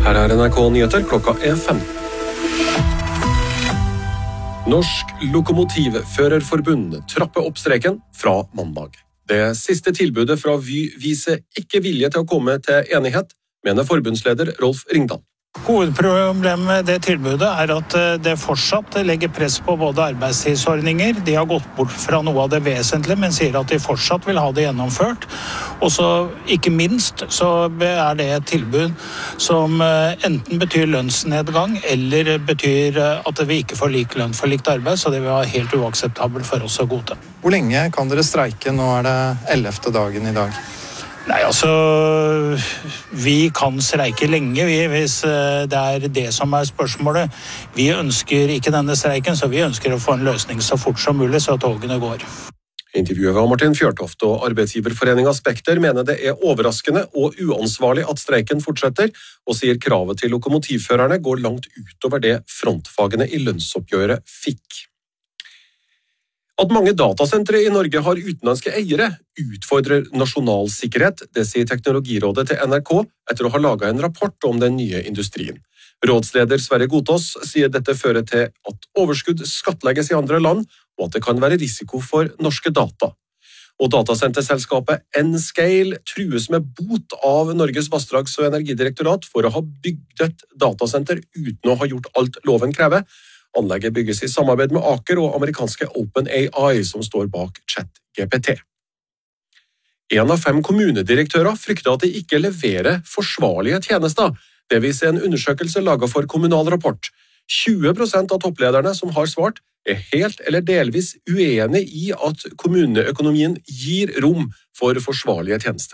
Her NRK Nyheter, klokka 15. Norsk Lokomotivførerforbund trapper opp streiken fra mandag. Det siste tilbudet fra Vy viser ikke vilje til å komme til enighet, mener forbundsleder Rolf Ringdal. Hovedproblemet med det tilbudet at det fortsatt legger press på både arbeidstidsordninger. De har gått bort fra noe av det vesentlige, men sier at de fortsatt vil ha det gjennomført. Og så, ikke minst, så det et tilbud som enten betyr lønnsnedgang, eller betyr at vi ikke får lik lønn for likt arbeid, så det vil være helt uakseptabelt for oss å godta. Hvor lenge kan dere streike? Nå det 11. dagen i dag. Nei, altså, vi kan streike lenge hvis det det som spørsmålet. Vi ønsker ikke denne streiken, så vi ønsker å få en løsning så fort som mulig, så togene går. Intervjuet av Martin Fjørtoft og Arbeidsgiverforeningen Spekter mener det overraskende og uansvarlig at streiken fortsetter, og sier kravet til lokomotivførerne går langt utover det frontfagene i lønnsoppgjøret fikk. At mange datasentre i Norge har utenlandske eiere utfordrer nasjonal sikkerhet, det sier Teknologirådet til NRK etter å ha laget en rapport om den nye industrien. Rådsleder Sverre Gotaas sier dette fører til at overskudd skattlegges i andre land, og at det kan være risiko for norske data. Og datasenterselskapet Nscale trues med bot av Norges vassdrags- og energidirektorat for å ha bygd et datasenter uten å ha gjort alt loven krever. Anlegget bygges i samarbeid med Aker og amerikanske OpenAI, som står bak ChatGPT. 1 av 5 kommunedirektører frykter at de ikke leverer forsvarlige tjenester. Det viser en undersøkelse laget for Kommunal Rapport. 20% av topplederne som har svart helt eller delvis uenig i at kommuneøkonomien gir rom for forsvarlige tjenester.